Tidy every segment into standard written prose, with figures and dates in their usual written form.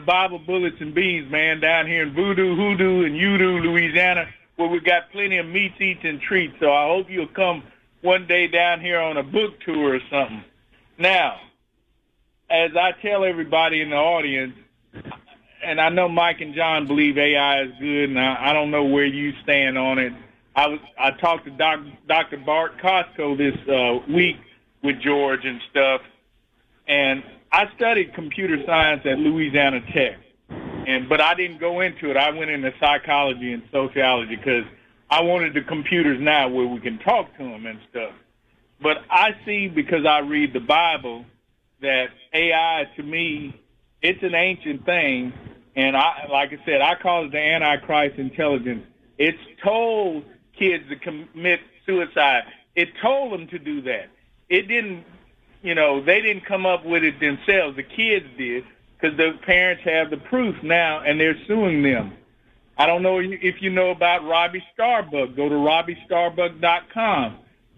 Bible Bullets and Beans, man, down here in Voodoo, Hoodoo, and Udo, Louisiana, where we got plenty of meats, eats, and treats. So I hope you'll come one day down here on a book tour or something. Now, as I tell everybody in the audience, and I know Mike and John believe AI is good, and I don't know where you stand on it. I talked to Dr. Bart Costco this week with George and stuff, and I studied computer science at Louisiana Tech, but I didn't go into it. I went into psychology and sociology because I wanted the computers now where we can talk to them and stuff. But I see, because I read the Bible, that AI, to me, it's an ancient thing, and like I said, I call it the Antichrist intelligence. It's told kids to commit suicide. It told them to do that. It didn't. They didn't come up with it themselves. The kids did, because the parents have the proof now, and they're suing them. I don't know if you know about Robbie Starbuck. Go to RobbieStarbuck.com.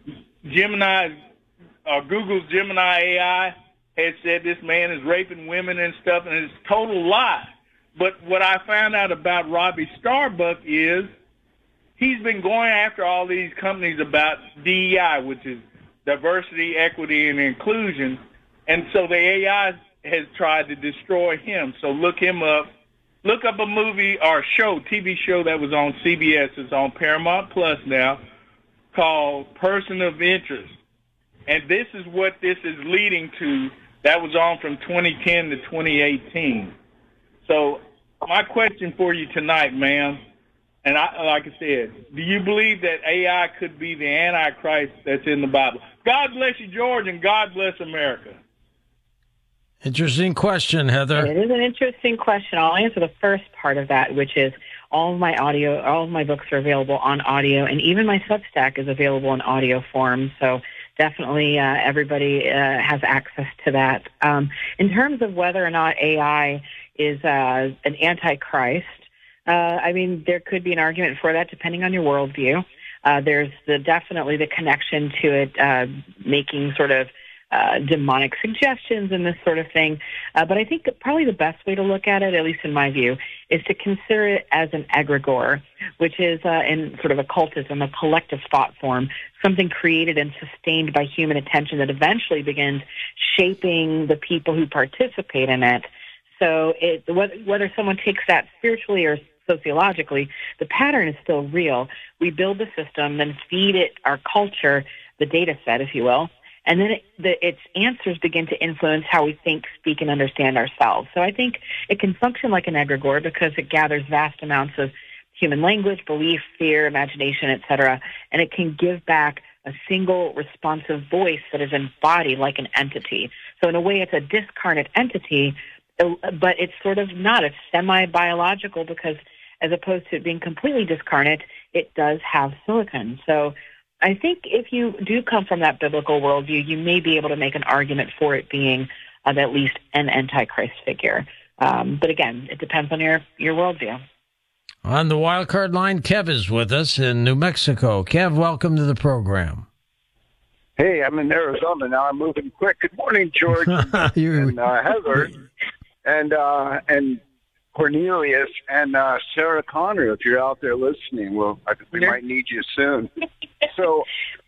Google's Gemini AI has said this man is raping women and stuff, and it's a total lie. But what I found out about Robbie Starbuck is he's been going after all these companies about DEI, which is diversity, equity, and inclusion. And so the AI has tried to destroy him. So look him up. Look up a movie or TV show that was on CBS. It's on Paramount Plus now, called Person of Interest. And this is what this is leading to. That was on from 2010 to 2018. So my question for you tonight, ma'am, and like I said, do you believe that AI could be the Antichrist that's in the Bible? God bless you, George, and God bless America. Interesting question, Heather. It is an interesting question. I'll answer the first part of that, which is all of my books are available on audio, and even my Substack is available in audio form. So definitely everybody has access to that. In terms of whether or not AI is an antichrist, there could be an argument for that depending on your worldview. There's definitely the connection to it making sort of demonic suggestions and this sort of thing. But I think that probably the best way to look at it, at least in my view, is to consider it as an egregore, which is in sort of occultism, a collective thought form, something created and sustained by human attention that eventually begins shaping the people who participate in it. So whether someone takes that spiritually or sociologically, the pattern is still real. We build the system, then feed it our culture, the data set, if you will, and then its answers begin to influence how we think, speak, and understand ourselves. So I think it can function like an egregore because it gathers vast amounts of human language, belief, fear, imagination, etc., and it can give back a single responsive voice that is embodied like an entity. So in a way, it's a discarnate entity, but it's sort of not. It's semi-biological because as opposed to it being completely discarnate, it does have silicon. So I think if you do come from that biblical worldview, you may be able to make an argument for it being at least an antichrist figure. But again, it depends on your worldview. On the wild card line, Kev is with us in New Mexico. Kev, welcome to the program. Hey, I'm in Arizona now. I'm moving quick. Good morning, George and Heather, and Cornelius and Sarah Connor. If you're out there listening, well, we might need you soon. So,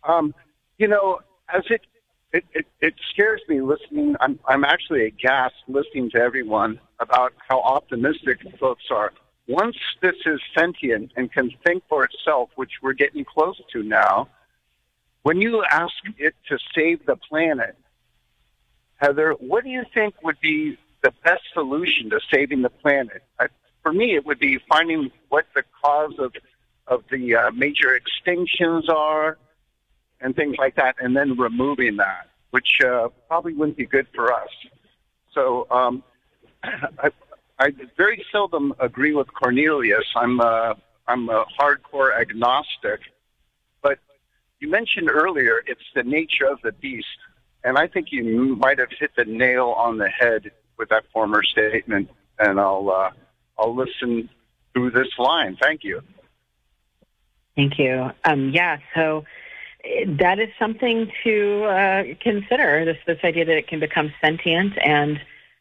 as it scares me listening. I'm actually aghast listening to everyone about how optimistic folks are. Once this is sentient and can think for itself, which we're getting close to now, when you ask it to save the planet, Heather, what do you think would be the best solution to saving the planet? For me, it would be finding what the cause of the major extinctions are and things like that, and then removing that, which probably wouldn't be good for us. So I very seldom agree with Cornelius. I'm a hardcore agnostic. But you mentioned earlier it's the nature of the beast, and I think you might have hit the nail on the head with that former statement. And I'll listen through this line. Thank you. Thank you. So that is something to consider. This idea that it can become sentient and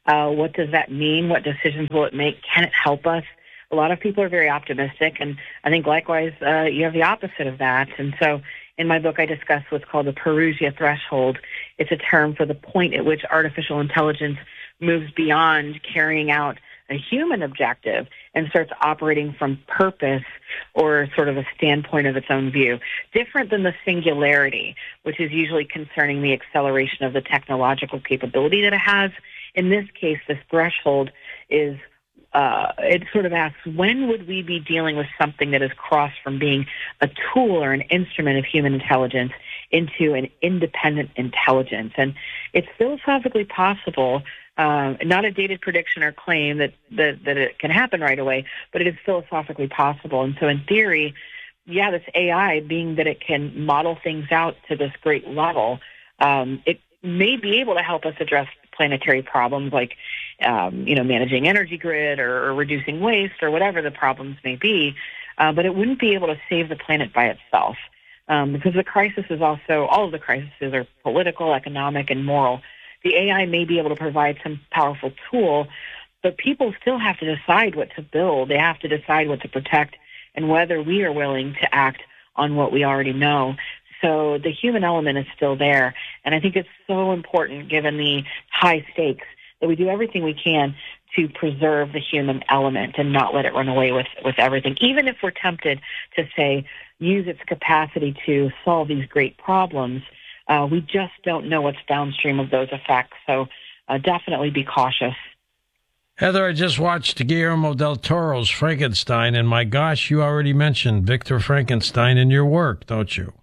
What does that mean? What decisions will it make? Can it help us? A lot of people are very optimistic, and I think likewise you have the opposite of that. And so in my book, I discuss what's called the Perugia threshold. It's a term for the point at which artificial intelligence moves beyond carrying out a human objective and starts operating from purpose or sort of a standpoint of its own view. Different than the singularity, which is usually concerning the acceleration of the technological capability that it has. In this case, this threshold is it sort of asks, when would we be dealing with something that has crossed from being a tool or an instrument of human intelligence into an independent intelligence? And it's philosophically possible, not a dated prediction or claim that it can happen right away, but it is philosophically possible. And so in theory, yeah, this AI, being that it can model things out to this great level, it may be able to help us address planetary problems like, managing energy grid or reducing waste or whatever the problems may be, but it wouldn't be able to save the planet by itself because the crisis is also, all of the crises are political, economic, and moral. The AI may be able to provide some powerful tool, but people still have to decide what to build. They have to decide what to protect and whether we are willing to act on what we already know. So the human element is still there. And I think it's so important, given the high stakes, that we do everything we can to preserve the human element and not let it run away with everything. Even if we're tempted to, say, use its capacity to solve these great problems, we just don't know what's downstream of those effects. So definitely be cautious. Heather, I just watched Guillermo del Toro's Frankenstein, and my gosh, you already mentioned Victor Frankenstein in your work, don't you?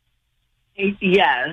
Yes.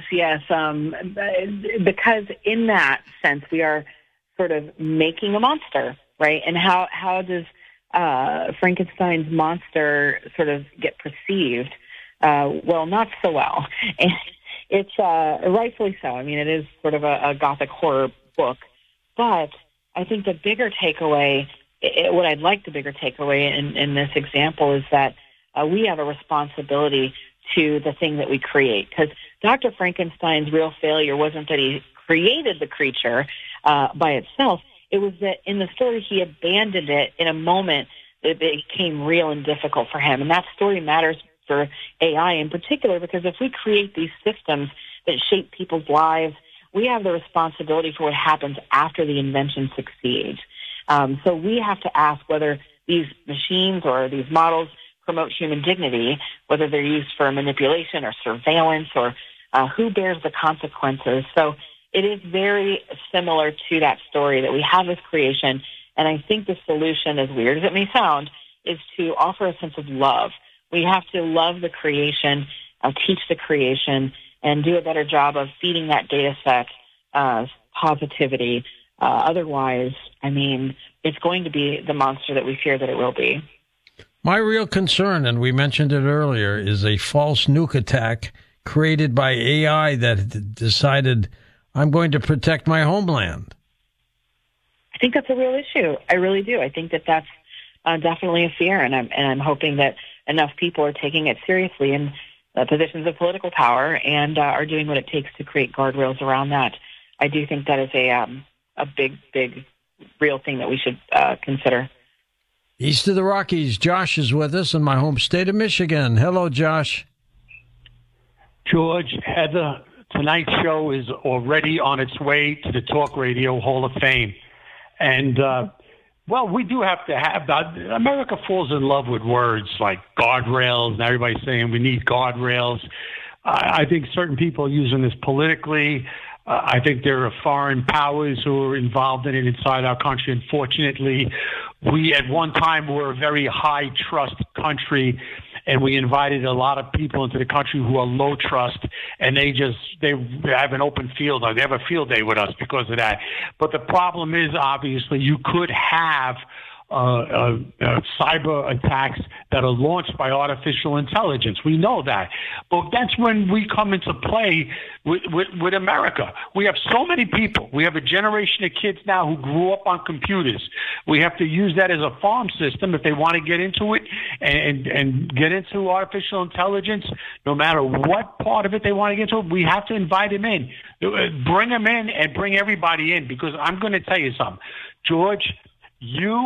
Because in that sense, we are sort of making a monster, right? And how does Frankenstein's monster sort of get perceived? Well, not so well. And it's rightfully so. I mean, it is sort of a Gothic horror book. But I think the bigger takeaway, what I'd like the bigger takeaway in this example is that we have a responsibility to the thing that we create. Because Dr. Frankenstein's real failure wasn't that he created the creature by itself. It was that in the story he abandoned it in a moment that it became real and difficult for him. And that story matters for AI in particular, because if we create these systems that shape people's lives, we have the responsibility for what happens after the invention succeeds. So we have to ask whether these machines or these models promote human dignity, whether they're used for manipulation or surveillance, or who bears the consequences. So it is very similar to that story that we have this creation. And I think the solution, as weird as it may sound, is to offer a sense of love. We have to love the creation, teach the creation, and do a better job of feeding that data set positivity. Otherwise, I mean, it's going to be the monster that we fear that it will be. My real concern, and we mentioned it earlier, is a false nuke attack created by AI that decided, I'm going to protect my homeland. I think that's a real issue. I really do. I think that's definitely a fear, and I'm hoping that enough people are taking it seriously in positions of political power and are doing what it takes to create guardrails around that. I do think that is a big, real thing that we should consider. East of the Rockies, Josh is with us in my home state of Michigan. Hello, Josh. George, Heather, tonight's show is already on its way to the Talk Radio Hall of Fame. And, we do have to have that. America falls in love with words like guardrails, and everybody's saying we need guardrails. I think certain people are using this politically. I think there are foreign powers who are involved in it inside our country. Unfortunately, we at one time were a very high trust country, and we invited a lot of people into the country who are low trust, and they have an open field. They have a field day with us because of that. But the problem is, obviously, you could have cyber attacks that are launched by artificial intelligence. We know that. But that's when we come into play with America. We have so many people. We have a generation of kids now who grew up on computers. We have to use that as a farm system if they want to get into it and get into artificial intelligence, no matter what part of it they want to get into. We have to invite them in. Bring them in and bring everybody in, because I'm going to tell you something. George, you